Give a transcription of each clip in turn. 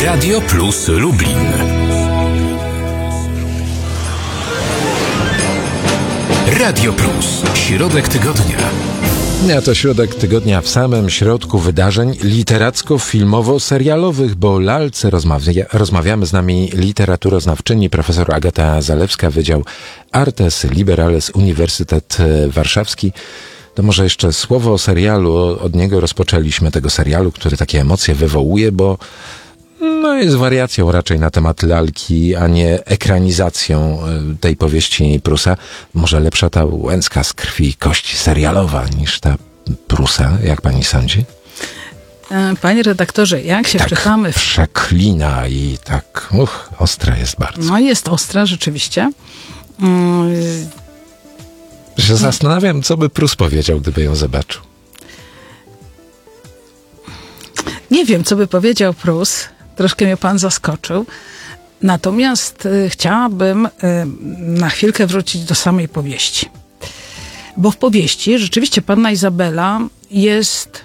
Radio Plus Lublin. Radio Plus. Środek tygodnia. A to środek tygodnia w samym środku wydarzeń literacko-filmowo-serialowych, bo o lalce rozmawiamy. Z nami literaturoznawczyni profesor Agata Zalewska, Wydział Artes Liberales, Uniwersytet Warszawski. To może jeszcze słowo o serialu. Od niego rozpoczęliśmy, tego serialu, który takie emocje wywołuje, bo jest wariacją raczej na temat lalki, a nie ekranizacją tej powieści Prusa. Może lepsza ta Łęcka z krwi i kości serialowa niż ta Prusa, jak pani sądzi? Panie redaktorze, jak się wczytamy... Przeklina i tak, ostra jest bardzo. No jest ostra, rzeczywiście. Się zastanawiam, co by Prus powiedział, gdyby ją zobaczył. Nie wiem, co by powiedział Prus. Troszkę mnie pan zaskoczył. Natomiast chciałabym na chwilkę wrócić do samej powieści. Bo w powieści rzeczywiście panna Izabela jest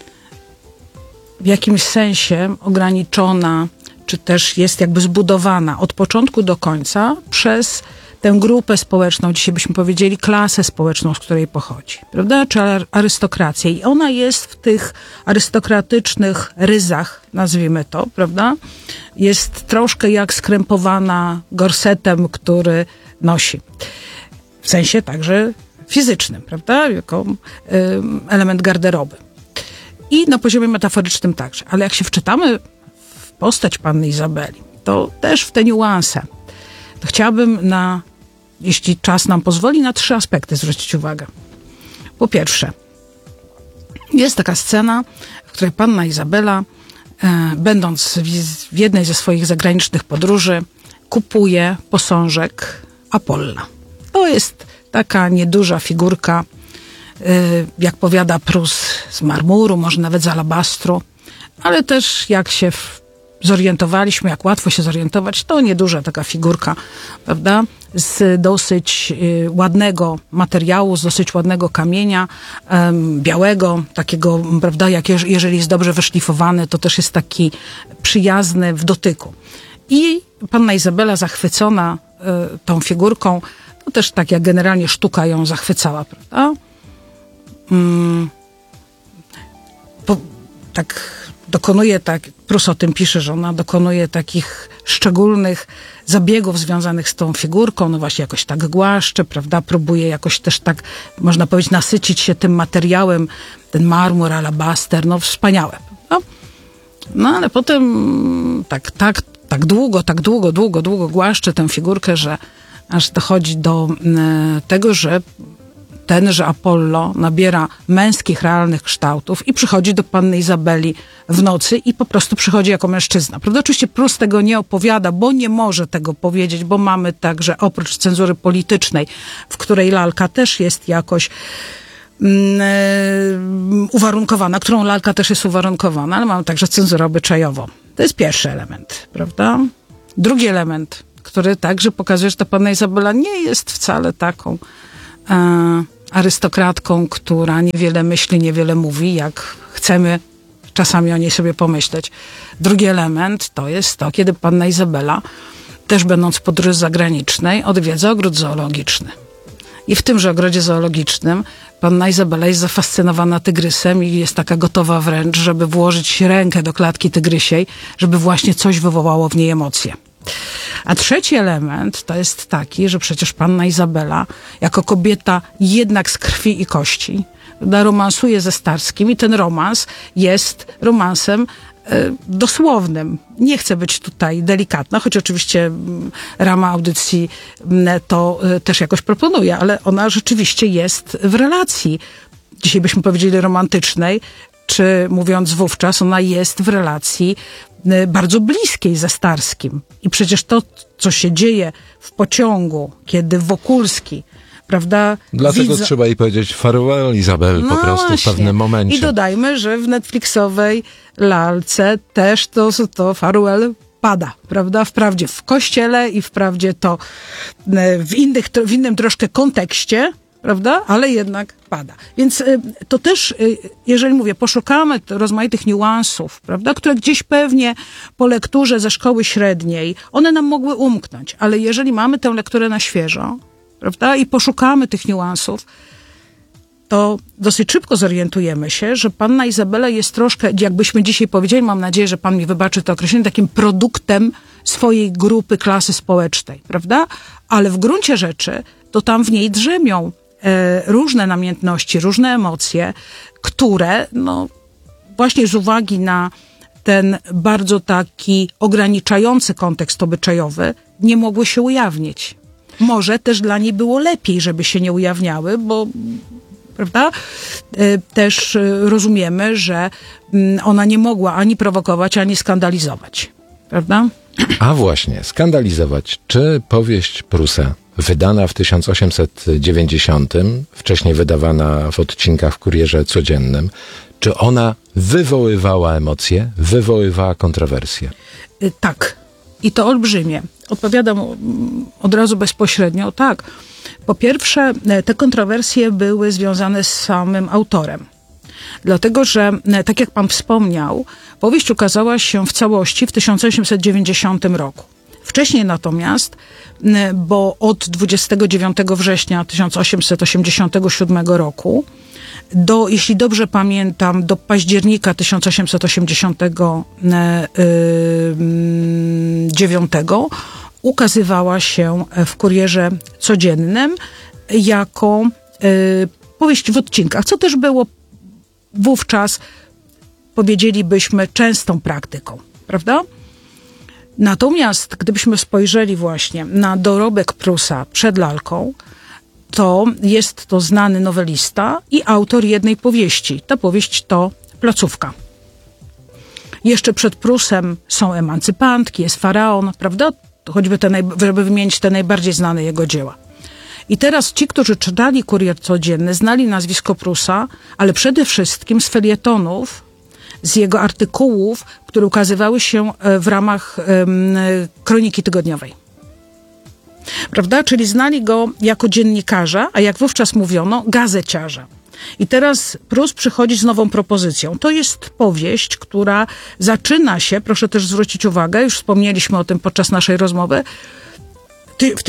w jakimś sensie ograniczona, czy też jest jakby zbudowana od początku do końca przez tę grupę społeczną, dzisiaj byśmy powiedzieli klasę społeczną, z której pochodzi, prawda? Czy arystokrację. I ona jest w tych arystokratycznych ryzach, nazwijmy to, prawda? Jest troszkę jak skrępowana gorsetem, który nosi. W sensie także fizycznym, prawda? Jako element garderoby. I na poziomie metaforycznym także. Ale jak się wczytamy w postać panny Izabeli, to też w te niuanse, to chciałabym jeśli czas nam pozwoli, na 3 aspekty zwrócić uwagę. Po pierwsze, jest taka scena, w której panna Izabela, będąc w jednej ze swoich zagranicznych podróży, kupuje posążek Apolla. To jest taka nieduża figurka, jak powiada Prus, z marmuru, może nawet z alabastru, ale też jak się zorientowaliśmy, jak łatwo się zorientować, to nieduża taka figurka, prawda? Z dosyć ładnego materiału, z dosyć ładnego kamienia, białego, takiego, prawda, jeżeli jest dobrze wyszlifowany, to też jest taki przyjazny w dotyku. I panna Izabela zachwycona tą figurką, to też tak jak generalnie sztuka ją zachwycała, prawda? Prus o tym pisze, że ona dokonuje takich szczególnych zabiegów związanych z tą figurką, no właśnie jakoś tak głaszcze, prawda, próbuje jakoś też tak, można powiedzieć, nasycić się tym materiałem, ten marmur, alabaster, no wspaniałe, prawda? No ale potem tak długo głaszcze tę figurkę, że aż dochodzi do tego, że tenże Apollo nabiera męskich, realnych kształtów i przychodzi do panny Izabeli w nocy i po prostu przychodzi jako mężczyzna. Prawda? Oczywiście Prus tego nie opowiada, bo nie może tego powiedzieć, bo mamy także oprócz cenzury politycznej, w której lalka też jest jakoś uwarunkowana, którą lalka też jest uwarunkowana, ale mamy także cenzurę obyczajową. To jest pierwszy element, prawda? Drugi element, który także pokazuje, że ta panna Izabela nie jest wcale taką arystokratką, która niewiele myśli, niewiele mówi, jak chcemy czasami o niej sobie pomyśleć. Drugi element to jest to, kiedy panna Izabela, też będąc w podróży zagranicznej, odwiedza ogród zoologiczny. I w tymże ogrodzie zoologicznym panna Izabela jest zafascynowana tygrysem i jest taka gotowa wręcz, żeby włożyć rękę do klatki tygrysiej, żeby właśnie coś wywołało w niej emocje. A trzeci element to jest taki, że przecież panna Izabela, jako kobieta jednak z krwi i kości, romansuje ze Starskim i ten romans jest romansem dosłownym. Nie chcę być tutaj delikatna, choć oczywiście rama audycji to też jakoś proponuje, ale ona rzeczywiście jest w relacji, dzisiaj byśmy powiedzieli romantycznej, czy mówiąc wówczas, ona jest w relacji bardzo bliskiej ze Starskim. I przecież to, co się dzieje w pociągu, kiedy Wokulski, prawda... Dlatego trzeba jej powiedzieć farewell, Izabel, po prostu właśnie. W pewnym momencie. I dodajmy, że w Netflixowej lalce też to farewell pada, prawda? Wprawdzie w kościele i wprawdzie to w innym troszkę kontekście, prawda? Ale jednak pada. Więc to też, jeżeli mówię, poszukamy rozmaitych niuansów, prawda? Które gdzieś pewnie po lekturze ze szkoły średniej, one nam mogły umknąć, ale jeżeli mamy tę lekturę na świeżo, prawda? I poszukamy tych niuansów, to dosyć szybko zorientujemy się, że panna Izabela jest troszkę, jakbyśmy dzisiaj powiedzieli, mam nadzieję, że pan mi wybaczy to określenie, takim produktem swojej grupy, klasy społecznej, prawda? Ale w gruncie rzeczy to tam w niej drzemią różne namiętności, różne emocje, które, no właśnie z uwagi na ten bardzo taki ograniczający kontekst obyczajowy, nie mogły się ujawnić. Może też dla niej było lepiej, żeby się nie ujawniały, bo prawda? Też rozumiemy, że ona nie mogła ani prowokować, ani skandalizować. Prawda? A właśnie, skandalizować. Czy powieść Prusa, wydana w 1890, wcześniej wydawana w odcinkach w Kurierze Codziennym, czy ona wywoływała emocje, wywoływała kontrowersje? Tak. I to olbrzymie. Odpowiadam od razu bezpośrednio. Tak. Po pierwsze, te kontrowersje były związane z samym autorem. Dlatego, że, tak jak pan wspomniał, powieść ukazała się w całości w 1890 roku. Wcześniej natomiast, bo od 29 września 1887 roku do, jeśli dobrze pamiętam, do października 1889 ukazywała się w Kurierze Codziennym jako powieść w odcinkach, co też było wówczas, powiedzielibyśmy, częstą praktyką, prawda? Natomiast gdybyśmy spojrzeli właśnie na dorobek Prusa przed lalką, to jest to znany nowelista i autor jednej powieści. Ta powieść to Placówka. Jeszcze przed Prusem są Emancypantki, jest Faraon, prawda? Choćby żeby wymienić te najbardziej znane jego dzieła. I teraz ci, którzy czytali Kurier Codzienny, znali nazwisko Prusa, ale przede wszystkim z felietonów, z jego artykułów, które ukazywały się w ramach Kroniki Tygodniowej. Prawda? Czyli znali go jako dziennikarza, a jak wówczas mówiono, gazeciarza. I teraz Prus przychodzi z nową propozycją. To jest powieść, która zaczyna się, proszę też zwrócić uwagę, już wspomnieliśmy o tym podczas naszej rozmowy, w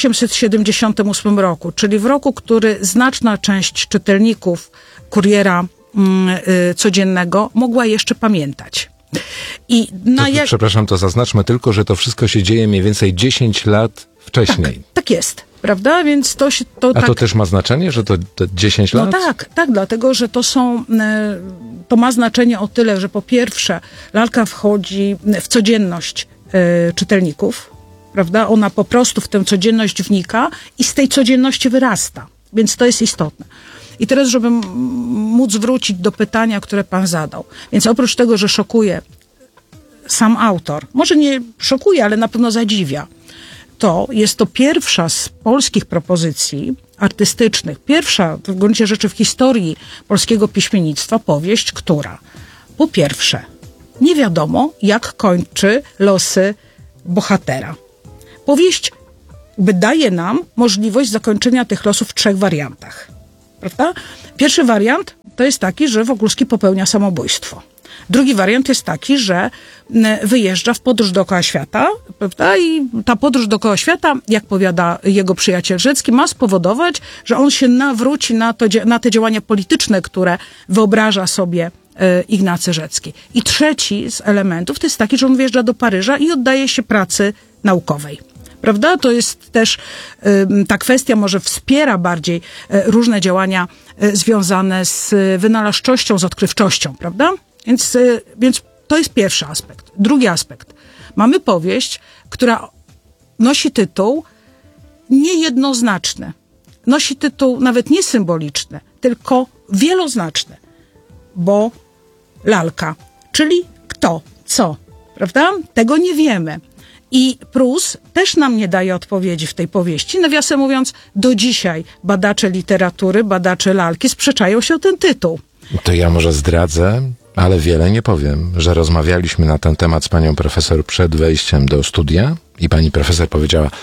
1878 roku, czyli w roku, który znaczna część czytelników Kuriera Codziennego mogła jeszcze pamiętać. Przepraszam, to zaznaczmy tylko, że to wszystko się dzieje mniej więcej 10 lat wcześniej. Tak jest, prawda? Więc to się... A to też ma znaczenie, że to 10 lat? No tak, dlatego, że to ma znaczenie o tyle, że po pierwsze lalka wchodzi w codzienność czytelników, prawda? Ona po prostu w tę codzienność wnika i z tej codzienności wyrasta. Więc to jest istotne. I teraz, żeby móc wrócić do pytania, które pan zadał. Więc oprócz tego, że szokuje sam autor, może nie szokuje, ale na pewno zadziwia, to jest to pierwsza z polskich propozycji artystycznych, pierwsza w gruncie rzeczy w historii polskiego piśmiennictwa powieść, która po pierwsze nie wiadomo, jak kończy losy bohatera. Powieść daje nam możliwość zakończenia tych losów w 3 wariantach. Prawda? Pierwszy wariant to jest taki, że Wokulski popełnia samobójstwo. Drugi wariant jest taki, że wyjeżdża w podróż dookoła świata, prawda? I ta podróż dookoła świata, jak powiada jego przyjaciel Rzecki, ma spowodować, że on się nawróci na te działania polityczne, które wyobraża sobie Ignacy Rzecki. I trzeci z elementów to jest taki, że on wyjeżdża do Paryża i oddaje się pracy naukowej. Prawda? To jest też, ta kwestia może wspiera bardziej różne działania związane z wynalazczością, z odkrywczością, prawda? Więc to jest pierwszy aspekt. Drugi aspekt. Mamy powieść, która nosi tytuł niejednoznaczny. Nosi tytuł nawet nie symboliczny, tylko wieloznaczny. Bo lalka, czyli kto, co, prawda? Tego nie wiemy. I Prus też nam nie daje odpowiedzi w tej powieści. Nawiasem mówiąc, do dzisiaj badacze literatury, badacze lalki sprzeczają się o ten tytuł. To ja może zdradzę, ale wiele nie powiem, że rozmawialiśmy na ten temat z panią profesor przed wejściem do studia i pani profesor powiedziała,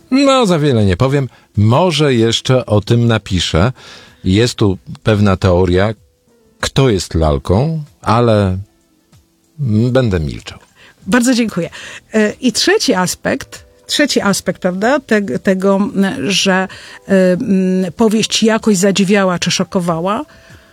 No, za wiele nie powiem. Może jeszcze o tym napiszę. Jest tu pewna teoria, kto jest lalką, ale będę milczał. Bardzo dziękuję. I trzeci aspekt, prawda, tego, że powieść jakoś zadziwiała czy szokowała,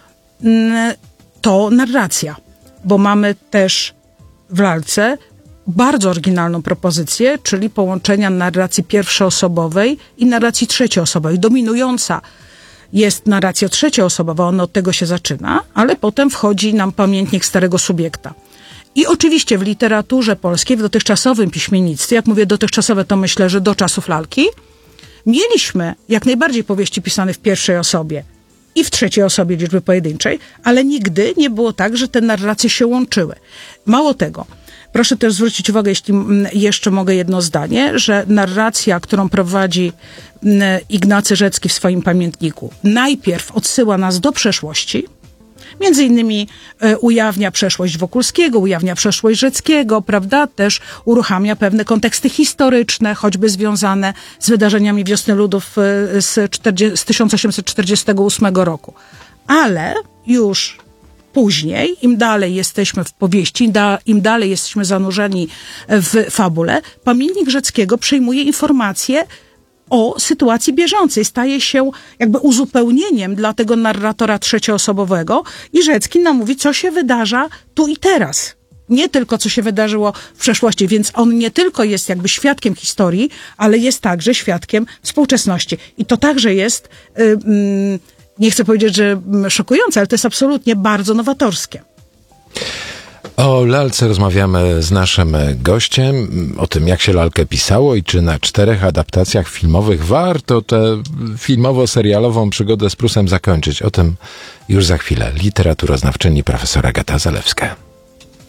to narracja. Bo mamy też w lalce bardzo oryginalną propozycję, czyli połączenia narracji pierwszoosobowej i narracji trzecioosobowej. Dominująca jest narracja trzecioosobowa, ona od tego się zaczyna, ale potem wchodzi nam pamiętnik starego subiekta. I oczywiście w literaturze polskiej, w dotychczasowym piśmiennictwie, jak mówię dotychczasowe, to myślę, że do czasów lalki, mieliśmy jak najbardziej powieści pisane w pierwszej osobie i w trzeciej osobie liczby pojedynczej, ale nigdy nie było tak, że te narracje się łączyły. Mało tego, proszę też zwrócić uwagę, jeśli jeszcze mogę jedno zdanie, że narracja, którą prowadzi Ignacy Rzecki w swoim pamiętniku, najpierw odsyła nas do przeszłości, między innymi ujawnia przeszłość Wokulskiego, ujawnia przeszłość Rzeckiego, prawda? Też uruchamia pewne konteksty historyczne, choćby związane z wydarzeniami Wiosny Ludów z 1848 roku. Ale już później, im dalej jesteśmy w powieści, im dalej jesteśmy zanurzeni w fabule, pamiętnik Rzeckiego przyjmuje informacje o sytuacji bieżącej. Staje się jakby uzupełnieniem dla tego narratora trzecioosobowego i Rzecki nam mówi, co się wydarza tu i teraz. Nie tylko, co się wydarzyło w przeszłości, więc on nie tylko jest jakby świadkiem historii, ale jest także świadkiem współczesności. I to także jest, nie chcę powiedzieć, że szokujące, ale to jest absolutnie bardzo nowatorskie. O lalce rozmawiamy z naszym gościem, o tym, jak się lalkę pisało i czy na 4 adaptacjach filmowych warto tę filmowo-serialową przygodę z Prusem zakończyć. O tym już za chwilę. Literaturoznawczyni profesor Agata Zalewska.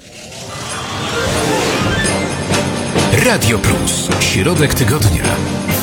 Radio Plus. Środek tygodnia.